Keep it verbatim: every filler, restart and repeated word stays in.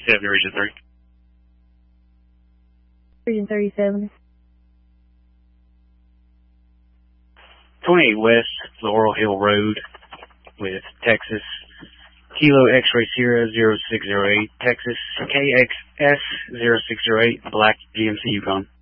thirty-seven, Region three. Region thirty-seven. twenty-eight West Laurel Hill Road with Texas Kilo X-Ray Sierra zero six zero eight, Texas K X S zero six zero eight, Black G M C Yukon.